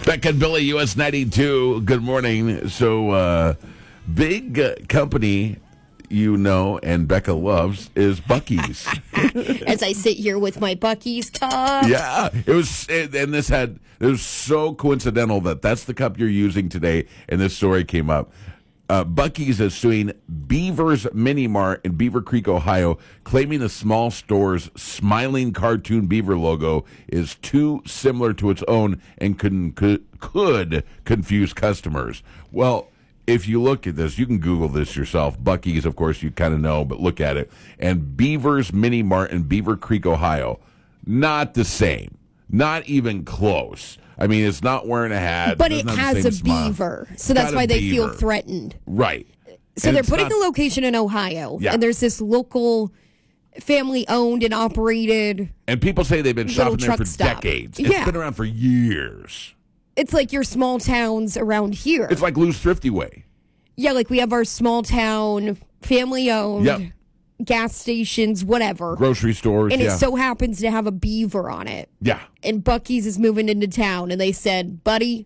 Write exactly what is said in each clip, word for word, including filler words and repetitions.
Becca and Billy, U S ninety-two. Good morning. So, uh, big uh, company you know and Becca loves is Buc-ee's. As I sit here with my Buc-ee's cup. Yeah, it was, and this had, it was so coincidental that that's the cup you're using today, and this story came up. Uh, Buc-ee's is suing Beaver's Mini Mart in Beaver Creek, Ohio, claiming the small store's smiling cartoon beaver logo is too similar to its own and could, could, could confuse customers. Well, if you look at this, you can Google this yourself. Buc-ee's, of course, you kind of know, but look at it. And Beaver's Mini Mart in Beaver Creek, Ohio, not the same. Not even close. I mean, it's not wearing a hat. But it has a smile. beaver, so that's why they beaver. feel threatened. Right. So And they're it's putting not- the location in Ohio, Yeah. and there's this local family-owned and operated. And people say they've been Little shopping there truck for stop. decades. It's Yeah. been around for years. It's like your small towns around here. It's like Lou's Thrifty Way. Yeah, like we have our small town, family-owned Yep. gas stations, whatever. Grocery stores. And yeah. it so happens to have a beaver on it. yeah. And Buc-ee's is moving into town, and they said, buddy,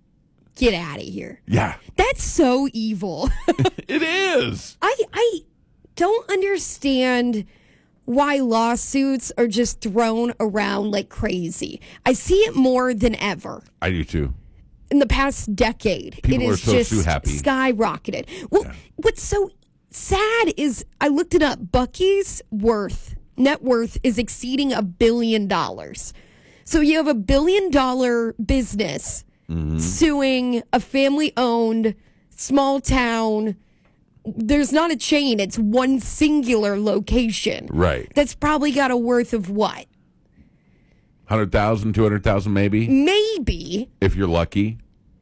get out of here. Yeah. That's so evil. It is. I I don't understand why lawsuits are just thrown around like crazy. I see it more than ever. I do too. In the past decade, People it are is so just too happy. skyrocketed. Well, Yeah. what's so sad is I looked it up. Buc-ee's worth, net worth is exceeding a billion dollars. So you have a billion dollar business Mm-hmm. suing a family owned small town. There's not a chain, it's one singular location. Right. That's probably got a worth of what? one hundred thousand, two hundred thousand maybe, Maybe. if you're lucky.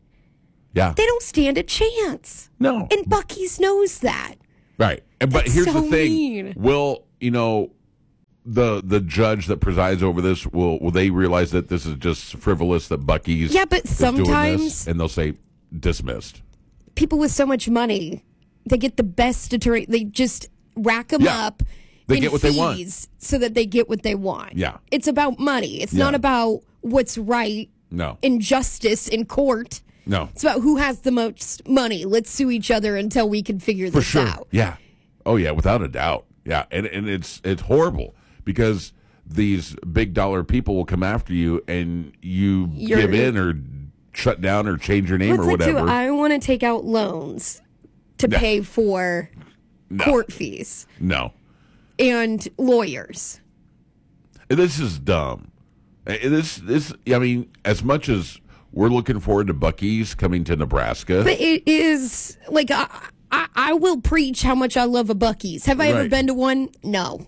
Yeah. They don't stand a chance. No. And Buc-ee's knows that. Right. And But That's here's so the thing. mean. Will, you know, the the judge that presides over this, will will they realize that this is just frivolous, that Buc-ee's Yeah, but is doing this, sometimes- and they'll say dismissed. People with so much money, they get the best attorney. They just rack them Yeah. up. They in get what they want. fees so that they get what they want. Yeah. It's about money. It's Yeah. not about what's right No. in justice in court. No. It's about who has the most money. Let's sue each other until we can figure For this sure. out. Yeah. Oh yeah, without a doubt. Yeah. And and it's it's horrible because these big dollar people will come after you and you You're- give in or shut down or change your name What's or it do? whatever. I want to take out loans to No. pay for No. court fees No. and lawyers. This is dumb. Uh, This this I mean, as much as we're looking forward to Buc-ee's coming to Nebraska. But it is like I, I, I will preach how much I love a Buc-ee's. Have I ever Right. been to one? No.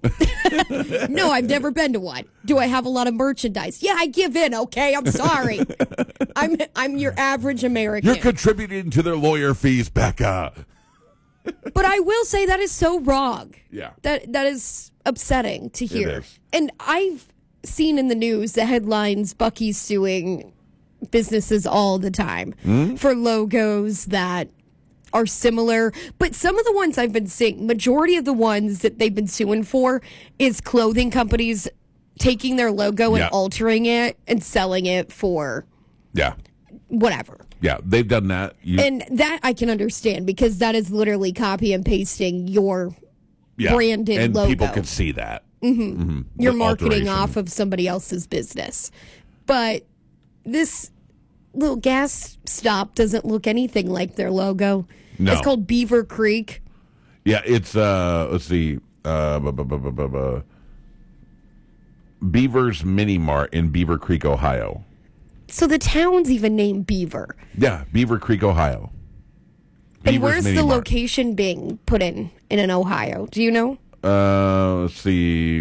No, I've never been to one. Do I have a lot of merchandise? Yeah, I give in, okay? I'm sorry. I'm I'm your average American. You're contributing to their lawyer fees, Becca. But I will say that is so wrong. Yeah. That that is upsetting to hear. is. And I've seen in the news the headlines Buc-ee's suing businesses all the time Hmm? for logos that are similar. But some of the ones I've been seeing, majority of the ones that they've been suing for is clothing companies taking their logo and Yeah. altering it and selling it for Yeah. whatever. Yeah, they've done that. You, And that I can understand because that is literally copy and pasting your yeah. branded and logo. people can see that. Mm-hmm. You're marketing off of somebody else's business. But this little gas stop doesn't look anything like their logo. No. It's called Beaver Creek. Yeah, it's uh let's see. Uh bu- bu- bu- bu- bu- bu- Beaver's Mini Mart in Beaver Creek, Ohio. So the town's even named Beaver. Yeah, Beaver Creek, Ohio. And Beaver's where's Mini the Mart. location being put in in an Ohio? Do you know? Uh, let's see.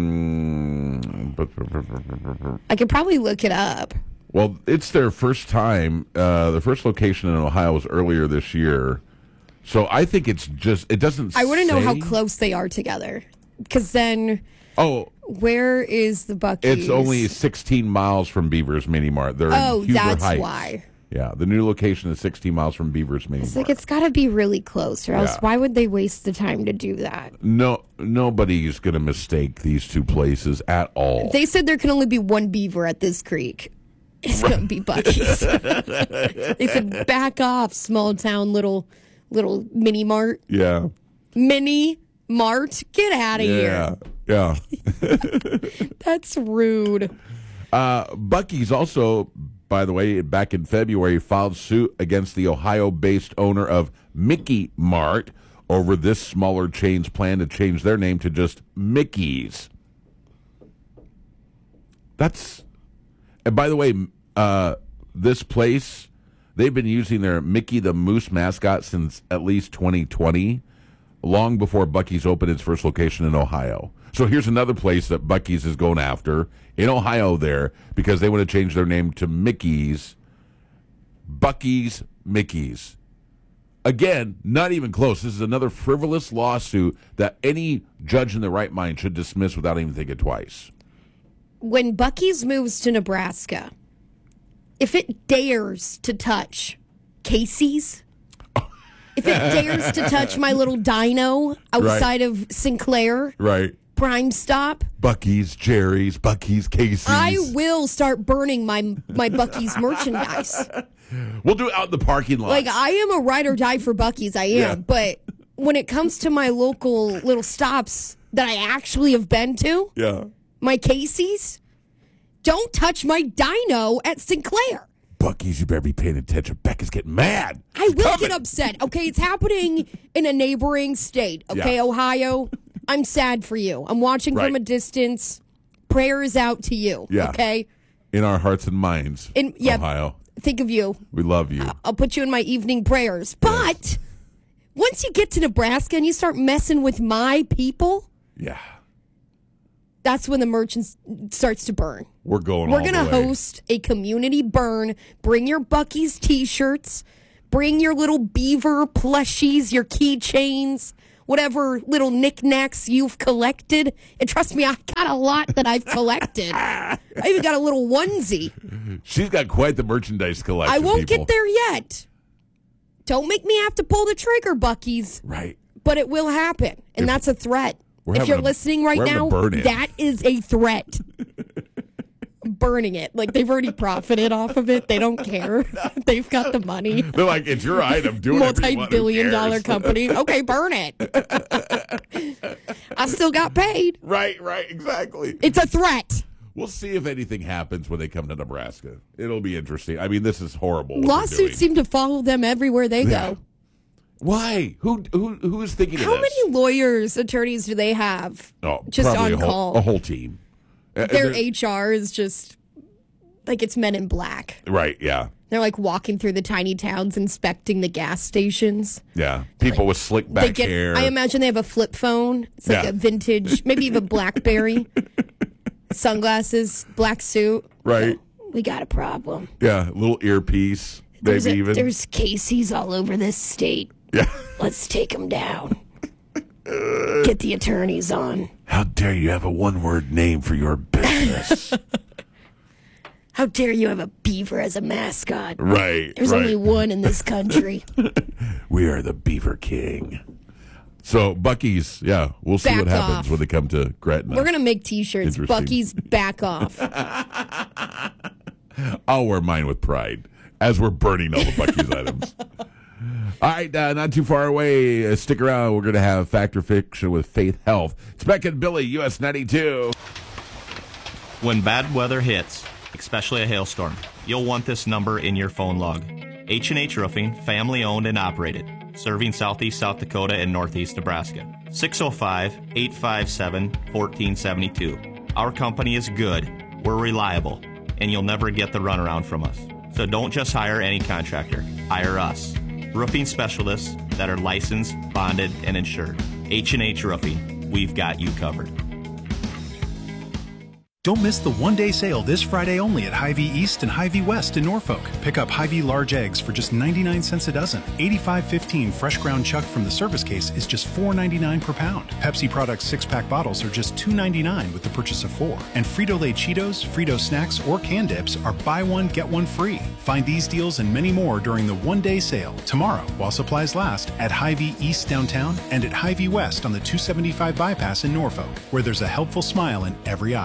Mm, bu- bu- bu- bu- bu- bu- bu- I could probably look it up. well, it's their first time. Uh, the first location in Ohio was earlier this year. So I think it's just, it doesn't I want to know how say- close they are together. Because then, Oh, where is the Buc-ee's? it's only sixteen miles from Beaver's Mini Mart. They're Oh, in Huber that's Heights. why. Yeah, the new location is sixteen miles from Beaver's Mini It's Mart. like it's got to be really close, or else Yeah. why would they waste the time to do that? No, nobody's going to mistake these two places at all. They said there can only be one beaver at this creek. It's going to be Buc-ee's. They said, back off, small town little little mini mart. Yeah. Mini mart? Get out of Yeah. here. Yeah. That's rude. Uh, Buc-ee's also, by the way, back in February, filed suit against the Ohio-based owner of Mickey Mart over this smaller chain's plan to change their name to just Mickey's. That's, and by the way, uh, this place, they've been using their Mickey the Moose mascot since at least twenty twenty, long before Buc-ee's opened its first location in Ohio. So here's another place that Buc-ee's is going after in Ohio there because they want to change their name to Mickey's. Buc-ee's Mickey's. Again, not even close. This is another frivolous lawsuit that any judge in their right mind should dismiss without even thinking twice. When Buc-ee's moves to Nebraska, if it dares to touch Casey's, if it dares to touch my little dino outside right. of Sinclair, right? Prime Stop, Buc-ee's, Jerry's, Buc-ee's, Casey's. I will start burning my my Buc-ee's merchandise. We'll do it out in the parking lot. Like, I am a ride or die for Buc-ee's, I am. Yeah. But when it comes to my local little stops that I actually have been to, yeah, my Casey's, don't touch my dino at Sinclair. Buc-ee's, you better be paying attention. Becca's getting mad. I will Coming. get upset. Okay, it's happening in a neighboring state. Okay, yeah. Ohio, I'm sad for you. I'm watching right. from a distance. Prayers out to you. Yeah. Okay? In our hearts and minds, in, yeah, Ohio. Think of you. We love you. I'll put you in my evening prayers. But yes. once you get to Nebraska and you start messing with my people, yeah, that's when the merchant starts to burn. We're going We're all going to host a community burn. Bring your Buc-ee's T-shirts. Bring your little beaver plushies, your keychains, whatever little knickknacks you've collected. And trust me, I got a lot that I've collected. I even got a little onesie. She's got quite the merchandise collection. I won't people. get there yet. Don't make me have to pull the trigger, Buc-ee's. Right. But it will happen, and if, that's a threat. If you're a, listening right now, that is a threat. Burning it. Like, they've already profited off of it. They don't care. They've got the money. They're like, it's your item. Do it. Multi-billion dollar company. Okay, burn it. I still got paid. Right, right, exactly. It's a threat. We'll see if anything happens when they come to Nebraska. It'll be interesting. I mean, this is horrible. Lawsuits seem to follow them everywhere they yeah. go. Why? Who who who is thinking How of this? How many lawyers, attorneys do they have? Oh, just on a whole, call. A whole team. Their uh, H R is just like it's Men in Black. Right, yeah. They're like walking through the tiny towns inspecting the gas stations. Yeah. People like, with slick back get, hair. I imagine they have a flip phone. It's like yeah. a vintage, maybe even BlackBerry. Sunglasses, black suit. Right. We got a problem. Yeah, a little earpiece. There's, maybe a, even. there's Casey's all over this state. Yeah. Let's take them down. Get the attorneys on. How dare you have a one-word name for your business? How dare you have a beaver as a mascot? Right. There's right. only one in this country. We are the Beaver King. So, Buc-ee's, yeah, we'll see back what happens off. when they come to Gretna. We're going to make T-shirts. Buc-ee's, back off. I'll wear mine with pride as we're burning all the Buc-ee's items. All right, uh, not too far away. Uh, stick around. We're going to have Fact or Fiction with Faith Health. It's Beck and Billy, U S ninety-two. When bad weather hits, especially a hailstorm, you'll want this number in your phone log. H and H Roofing, family owned and operated, serving southeast South Dakota and northeast Nebraska. six oh five, eight five seven, one four seven two. Our company is good, we're reliable, and you'll never get the runaround from us. So don't just hire any contractor, hire us. Roofing specialists that are licensed, bonded, and insured. H and H Roofing, we've got you covered. Don't miss the one-day sale this Friday only at Hy-Vee East and Hy-Vee West in Norfolk. Pick up Hy-Vee large eggs for just ninety-nine cents a dozen. eighty-five fifteen fresh ground chuck from the service case is just four ninety-nine per pound. Pepsi Products six-pack bottles are just two ninety-nine with the purchase of four. And Frito-Lay Cheetos, Frito Snacks, or Can Dips are buy one, get one free. Find these deals and many more during the one-day sale tomorrow while supplies last at Hy-Vee East downtown and at Hy-Vee West on the two seventy-five bypass in Norfolk, where there's a helpful smile in every aisle.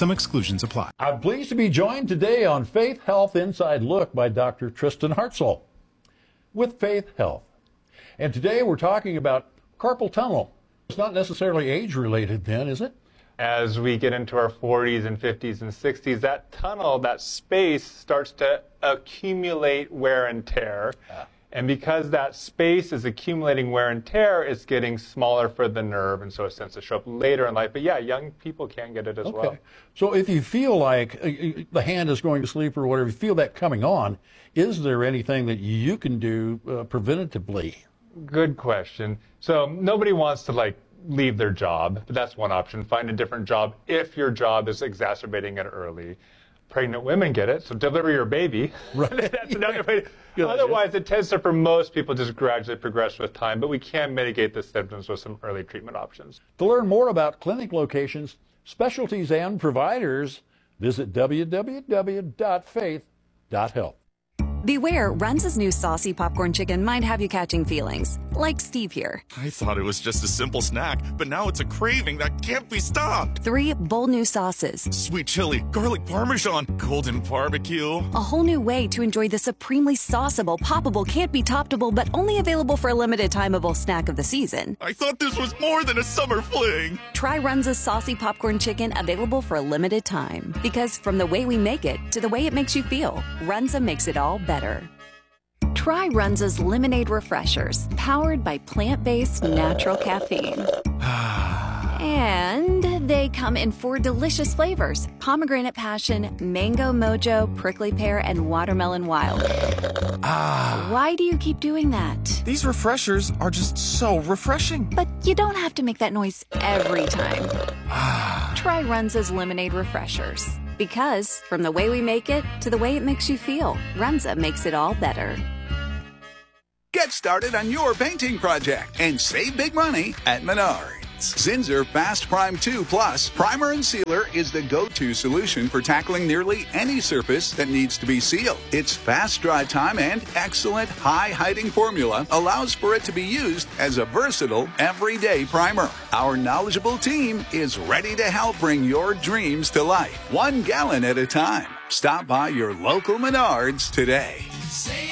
Some exclusions apply. I'm pleased to be joined today on Faith Health Inside Look by Doctor Tristan Hartzell with Faith Health. And today we're talking about carpal tunnel. It's not necessarily age-related then, is it? As we get into our forties and fifties and sixties, that tunnel, that space starts to accumulate wear and tear. Ah. And because that space is accumulating wear and tear, it's getting smaller for the nerve, and so it tends to show up later in life. But yeah, young people can get it as okay. well. So if you feel like the hand is going to sleep or whatever, you feel that coming on, is there anything that you can do uh, preventatively? Good question. So nobody wants to like leave their job, but that's one option. Find a different job if your job is exacerbating it early. Pregnant women get it, so deliver your baby. Right. That's another way. Otherwise, idea. It tends to, for most people, just gradually progress with time, but we can mitigate the symptoms with some early treatment options. To learn more about clinic locations, specialties, and providers, visit w w w dot faith dot health. Beware, Runza's new saucy popcorn chicken might have you catching feelings, like Steve here. I thought it was just a simple snack, but now it's a craving that can't be stopped. Three bold new sauces. Sweet chili, garlic parmesan, golden barbecue. A whole new way to enjoy the supremely sauceable, poppable, can't be toppable, but only available for a limited timeable snack of the season. I thought this was more than a summer fling. Try Runza's saucy popcorn chicken, available for a limited time. Because from the way we make it to the way it makes you feel, Runza makes it all better. Better. Try Runza's Lemonade Refreshers, powered by plant-based natural caffeine. And they come in four delicious flavors: pomegranate passion, mango mojo, prickly pear, and watermelon wild. Ah. Why do you keep doing that? These refreshers are just so refreshing. But you don't have to make that noise every time. Try Runza's Lemonade Refreshers. Because from the way we make it to the way it makes you feel, Runza makes it all better. Get started on your painting project and save big money at Menards. Zinsser Fast Prime two Plus Primer and Sealer is the go-to solution for tackling nearly any surface that needs to be sealed. Its fast dry time and excellent high-hiding formula allows for it to be used as a versatile, everyday primer. Our knowledgeable team is ready to help bring your dreams to life, one gallon at a time. Stop by your local Menards today.